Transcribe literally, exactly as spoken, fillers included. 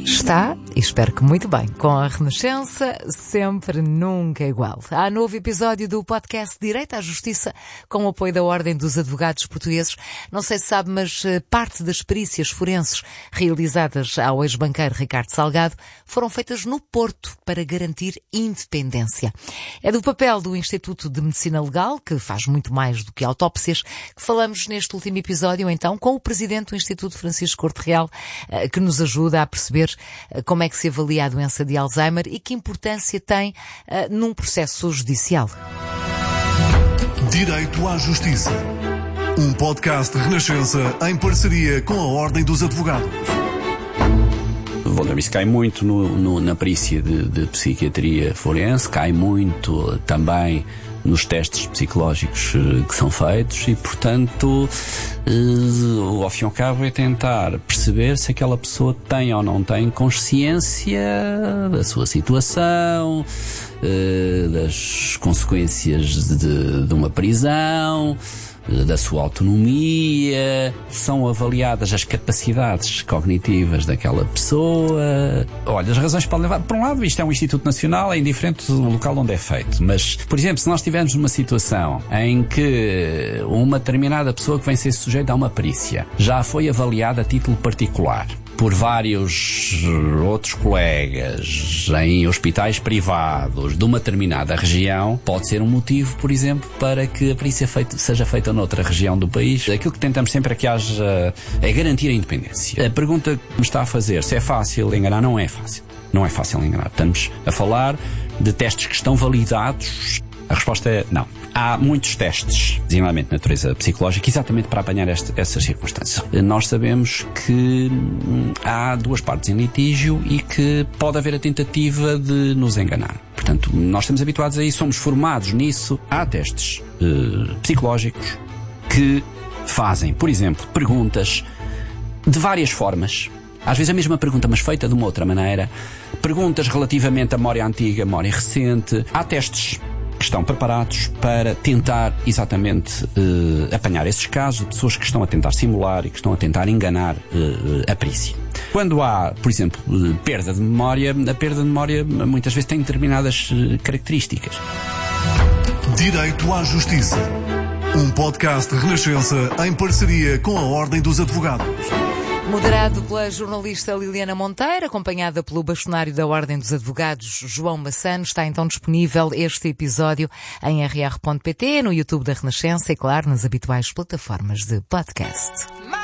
Está, e espero que muito bem, com a Renascença, sempre nunca igual. Há novo episódio do podcast Direito à Justiça, com o apoio da Ordem dos Advogados Portugueses. Não sei se sabe, mas parte das perícias forenses realizadas ao ex-banqueiro Ricardo Salgado foram feitas no Porto para garantir independência. É do papel do Instituto de Medicina Legal, que faz muito mais do que autópsias, que falamos neste último episódio, então, com o presidente do Instituto, Francisco Corte Real, que nos ajuda a perceber como é que se avalia a doença de Alzheimer e que importância tem uh, num processo judicial. Direito à Justiça. Um podcast de Renascença em parceria com a Ordem dos Advogados. Isso cai muito no, no, na perícia de, de psiquiatria forense, cai muito também nos testes psicológicos que são feitos e, portanto, o ao fim e ao cabo é tentar perceber se aquela pessoa tem ou não tem consciência da sua situação, das consequências de, de uma prisão, da sua autonomia, são avaliadas as capacidades cognitivas daquela pessoa. Olha, as razões podem levar, por um lado, isto é um Instituto Nacional, é indiferente do local onde é feito, mas, por exemplo, se nós tivermos uma situação em que uma determinada pessoa que vem ser sujeita a uma perícia já foi avaliada a título particular por vários outros colegas em hospitais privados de uma determinada região, pode ser um motivo, por exemplo, para que a perícia feita, seja feita noutra região do país. Aquilo que tentamos sempre é que haja, é garantir a independência. A pergunta que me está a fazer, se é fácil enganar, não é fácil. Não é fácil enganar. Estamos a falar de testes que estão validados. A resposta é não. Há muitos testes, designadamente de natureza psicológica, exatamente para apanhar esta, essas circunstâncias. Nós sabemos que hum, há duas partes em litígio e que pode haver a tentativa de nos enganar. Portanto, nós estamos habituados a isso, somos formados nisso. Há testes uh, psicológicos que fazem, por exemplo, perguntas de várias formas. Às vezes a mesma pergunta, mas feita de uma outra maneira. Perguntas relativamente à memória antiga, memória recente. Há testes que estão preparados para tentar exatamente uh, apanhar esses casos de pessoas que estão a tentar simular e que estão a tentar enganar uh, a perícia. Quando há, por exemplo, uh, perda de memória, a perda de memória muitas vezes tem determinadas uh, características. Direito à Justiça. Um podcast de Renascença em parceria com a Ordem dos Advogados. Moderado pela jornalista Liliana Monteiro, acompanhada pelo bastonário da Ordem dos Advogados, João Massano, está então disponível este episódio em r r ponto p t, no YouTube da Renascença e, claro, nas habituais plataformas de podcast.